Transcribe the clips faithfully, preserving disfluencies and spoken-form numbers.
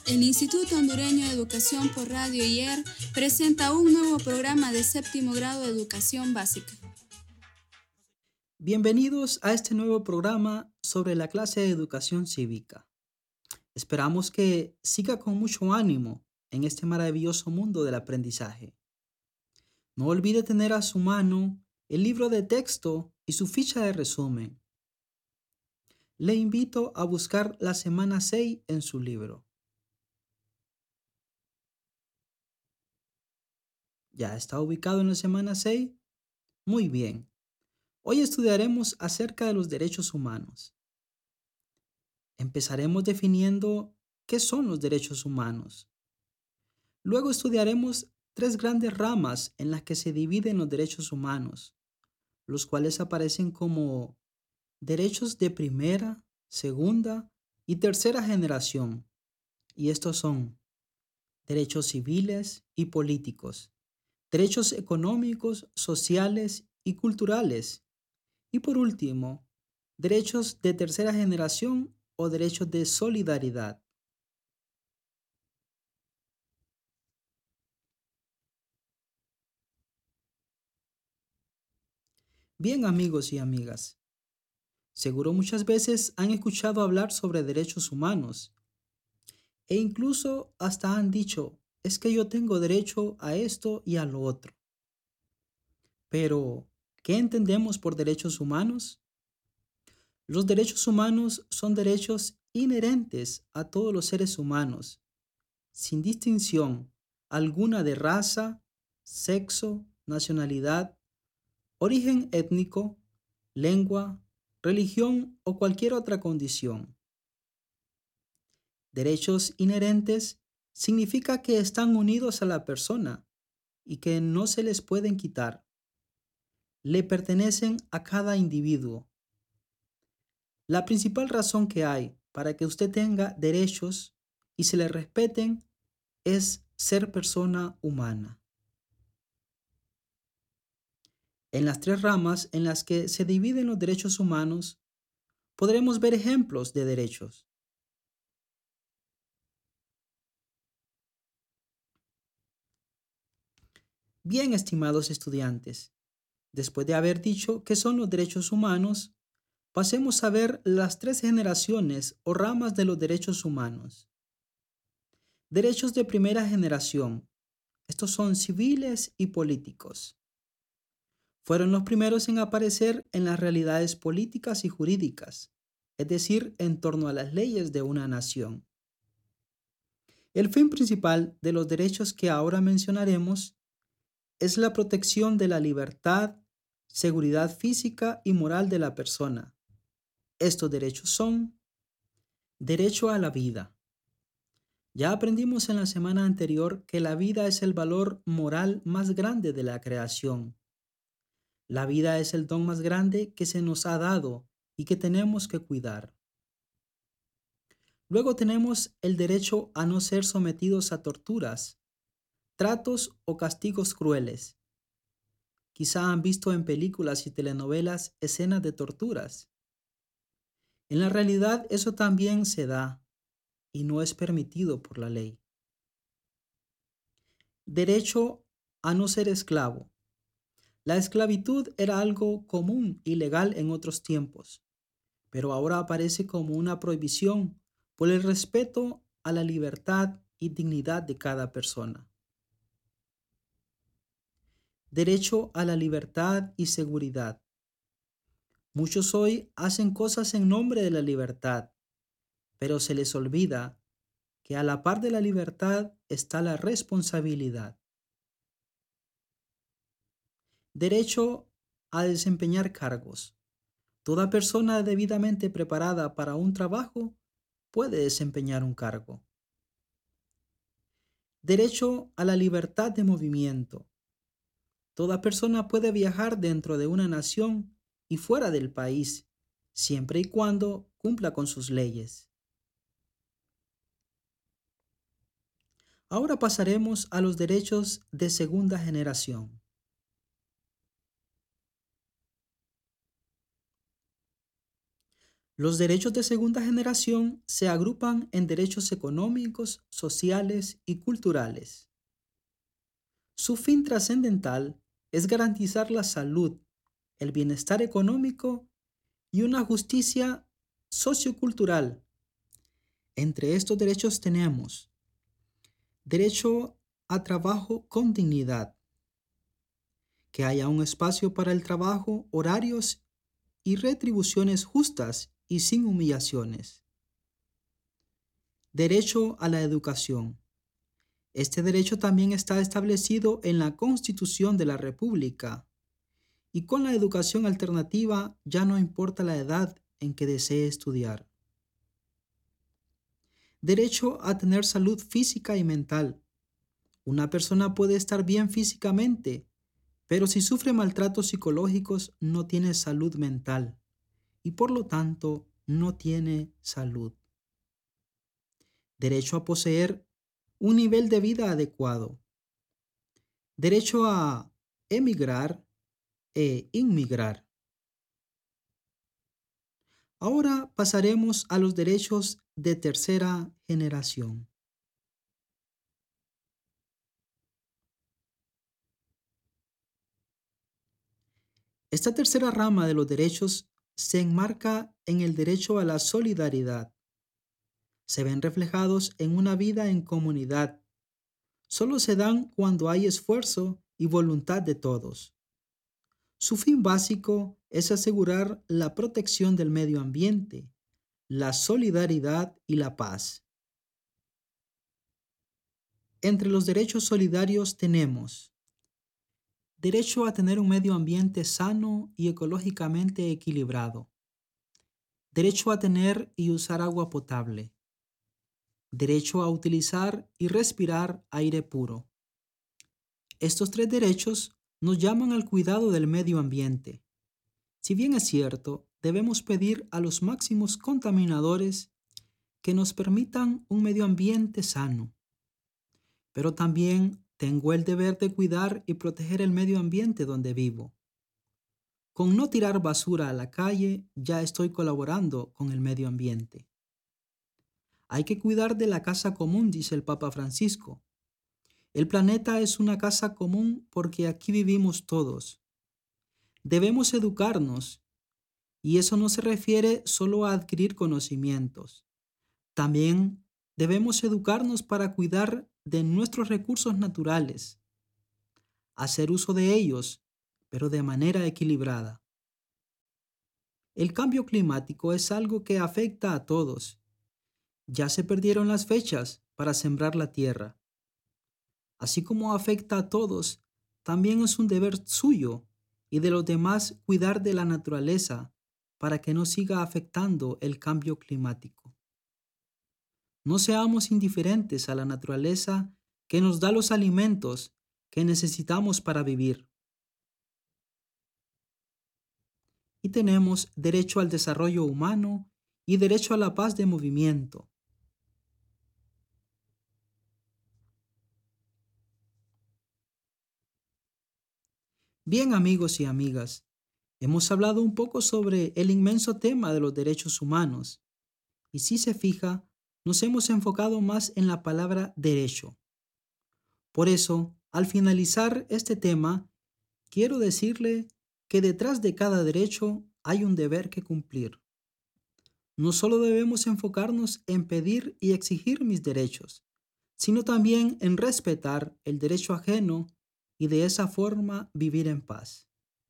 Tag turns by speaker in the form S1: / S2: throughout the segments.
S1: El Instituto Hondureño de Educación por Radio I E R presenta un nuevo programa de séptimo grado de educación básica.
S2: Bienvenidos a este nuevo programa sobre la clase de educación cívica. Esperamos que siga con mucho ánimo en este maravilloso mundo del aprendizaje. No olvide tener a su mano el libro de texto y su ficha de resumen. Le invito a buscar la semana seis en su libro. ¿Ya está ubicado en la semana seis? Muy bien. Hoy estudiaremos acerca de los derechos humanos. Empezaremos definiendo qué son los derechos humanos. Luego estudiaremos tres grandes ramas en las que se dividen los derechos humanos, los cuales aparecen como derechos de primera, segunda y tercera generación. Y estos son derechos civiles y políticos, derechos económicos, sociales y culturales. Y por último, derechos de tercera generación o derechos de solidaridad. Bien, amigos y amigas, seguro muchas veces han escuchado hablar sobre derechos humanos e incluso hasta han dicho, es que yo tengo derecho a esto y a lo otro. Pero, ¿qué entendemos por derechos humanos? Los derechos humanos son derechos inherentes a todos los seres humanos, sin distinción alguna de raza, sexo, nacionalidad, origen étnico, lengua, religión o cualquier otra condición. Derechos inherentes significa que están unidos a la persona y que no se les pueden quitar. Le pertenecen a cada individuo. La principal razón que hay para que usted tenga derechos y se le respeten es ser persona humana. En las tres ramas en las que se dividen los derechos humanos, podremos ver ejemplos de derechos. Bien, estimados estudiantes, después de haber dicho qué son los derechos humanos, pasemos a ver las tres generaciones o ramas de los derechos humanos. Derechos de primera generación. Estos son civiles y políticos. Fueron los primeros en aparecer en las realidades políticas y jurídicas, es decir, en torno a las leyes de una nación. El fin principal de los derechos que ahora mencionaremos es la protección de la libertad, seguridad física y moral de la persona. Estos derechos son derecho a la vida. Ya aprendimos en la semana anterior que la vida es el valor moral más grande de la creación. La vida es el don más grande que se nos ha dado y que tenemos que cuidar. Luego tenemos el derecho a no ser sometidos a torturas, tratos o castigos crueles. Quizá han visto en películas y telenovelas escenas de torturas. En la realidad eso también se da y no es permitido por la ley. Derecho a no ser esclavo. La esclavitud era algo común y legal en otros tiempos, pero ahora aparece como una prohibición por el respeto a la libertad y dignidad de cada persona. Derecho a la libertad y seguridad. Muchos hoy hacen cosas en nombre de la libertad, pero se les olvida que a la par de la libertad está la responsabilidad. Derecho a desempeñar cargos. Toda persona debidamente preparada para un trabajo puede desempeñar un cargo. Derecho a la libertad de movimiento. Toda persona puede viajar dentro de una nación y fuera del país, siempre y cuando cumpla con sus leyes. Ahora pasaremos a los derechos de segunda generación. Los derechos de segunda generación se agrupan en derechos económicos, sociales y culturales. Su fin trascendental es garantizar la salud, el bienestar económico y una justicia sociocultural. Entre estos derechos tenemos derecho a trabajo con dignidad, que haya un espacio para el trabajo, horarios y retribuciones justas y sin humillaciones. Derecho a la educación. Este derecho también está establecido en la Constitución de la República, y con la educación alternativa ya no importa la edad en que desee estudiar. Derecho a tener salud física y mental. Una persona puede estar bien físicamente, pero si sufre maltratos psicológicos no tiene salud mental y por lo tanto no tiene salud. Derecho a poseer un nivel de vida adecuado. Derecho a emigrar e inmigrar. Ahora pasaremos a los derechos de tercera generación. Esta tercera rama de los derechos se enmarca en el derecho a la solidaridad. Se ven reflejados en una vida en comunidad. Solo se dan cuando hay esfuerzo y voluntad de todos. Su fin básico es asegurar la protección del medio ambiente, la solidaridad y la paz. Entre los derechos solidarios tenemos derecho a tener un medio ambiente sano y ecológicamente equilibrado, derecho a tener y usar agua potable, derecho a utilizar y respirar aire puro. Estos tres derechos nos llaman al cuidado del medio ambiente. Si bien es cierto, debemos pedir a los máximos contaminadores que nos permitan un medio ambiente sano, pero también tengo el deber de cuidar y proteger el medio ambiente donde vivo. Con no tirar basura a la calle ya estoy colaborando con el medio ambiente. Hay que cuidar de la casa común, dice el Papa Francisco. El planeta es una casa común porque aquí vivimos todos. Debemos educarnos, y eso no se refiere solo a adquirir conocimientos. También debemos educarnos para cuidar de nuestros recursos naturales, hacer uso de ellos, pero de manera equilibrada. El cambio climático es algo que afecta a todos. Ya se perdieron las fechas para sembrar la tierra. Así como afecta a todos, también es un deber suyo y de los demás cuidar de la naturaleza para que no siga afectando el cambio climático. No seamos indiferentes a la naturaleza que nos da los alimentos que necesitamos para vivir. Y tenemos derecho al desarrollo humano y derecho a la paz de movimiento. Bien, amigos y amigas, hemos hablado un poco sobre el inmenso tema de los derechos humanos. Y si se fija, nos hemos enfocado más en la palabra derecho. Por eso, al finalizar este tema, quiero decirle que detrás de cada derecho hay un deber que cumplir. No solo debemos enfocarnos en pedir y exigir mis derechos, sino también en respetar el derecho ajeno y de esa forma vivir en paz.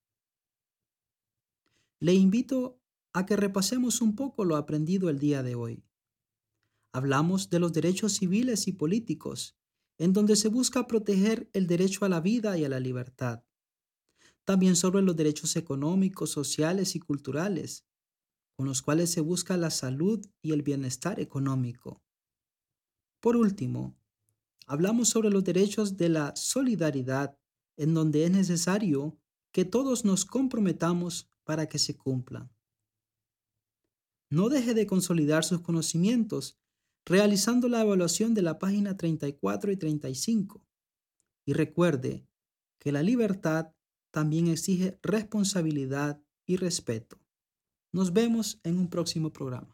S2: Le invito a que repasemos un poco lo aprendido el día de hoy. Hablamos de los derechos civiles y políticos, en donde se busca proteger el derecho a la vida y a la libertad. También sobre los derechos económicos, sociales y culturales, con los cuales se busca la salud y el bienestar económico. Por último, hablamos sobre los derechos de la solidaridad, en donde es necesario que todos nos comprometamos para que se cumplan. No deje de consolidar sus conocimientos realizando la evaluación de la página treinta y cuatro y treinta y cinco. Y recuerde que la libertad también exige responsabilidad y respeto. Nos vemos en un próximo programa.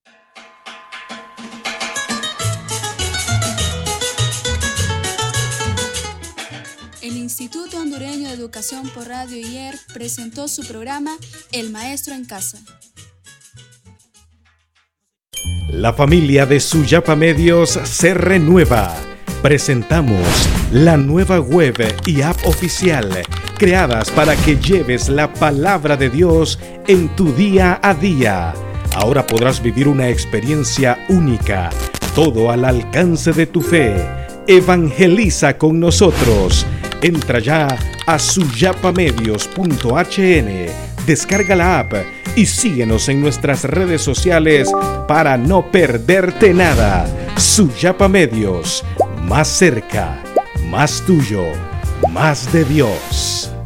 S1: El Instituto Hondureño de Educación por Radio I E R presentó su programa El Maestro en Casa.
S3: La familia de Suyapa Medios se renueva. Presentamos la nueva web y app oficial creadas para que lleves la palabra de Dios en tu día a día. Ahora podrás vivir una experiencia única, todo al alcance de tu fe. Evangeliza con nosotros. Entra ya a suyapamedios punto h n, descarga la app y síguenos en nuestras redes sociales para no perderte nada. Suyapa Medios, más cerca, más tuyo, más de Dios.